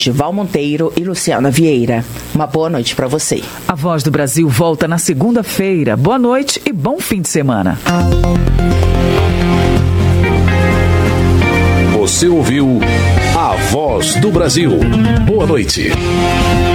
Val Monteiro e Luciana Vieira. Uma boa noite para você. A Voz do Brasil volta na segunda-feira. Boa noite e bom fim de semana. Você ouviu A Voz do Brasil. Boa noite.